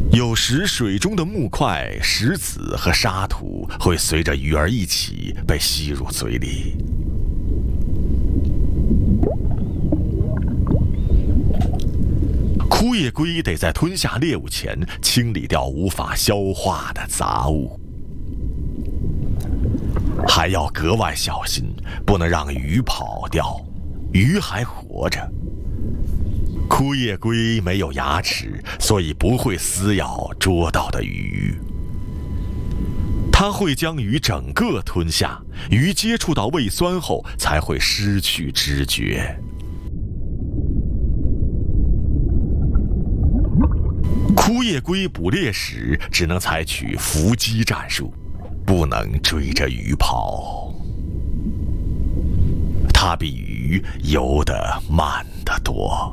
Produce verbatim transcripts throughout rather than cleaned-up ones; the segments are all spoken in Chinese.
有时水中的木块、石子和沙土会随着鱼儿一起被吸入嘴里。枯叶龟得在吞下猎物前清理掉无法消化的杂物，还要格外小心，不能让鱼跑掉，鱼还活着。枯叶龟没有牙齿，所以不会撕咬捉到的鱼。它会将鱼整个吞下，鱼接触到胃酸后才会失去知觉。枯叶龟捕猎时只能采取伏击战术，不能追着鱼跑。它比鱼游得慢得多。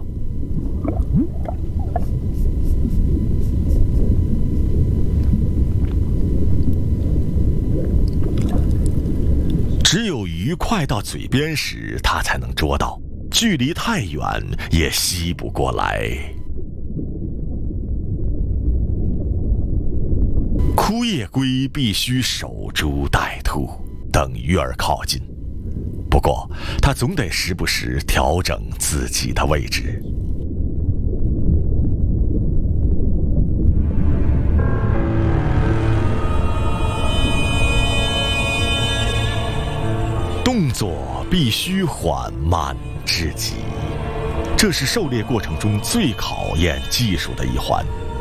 只有鱼快到嘴边时，它才能捉到，距离太远也吸不过来。枯叶龟必须守株待兔，等鱼儿靠近。不过，它总得时不时调整自己的位置。动作必须缓慢至极，这是狩猎过程中最考验技术的一环。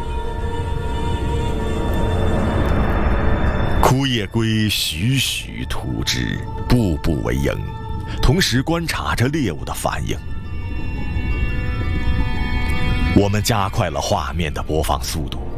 枯叶龟栩栩图之，步步为营，同时观察着猎物的反应。我们加快了画面的播放速度，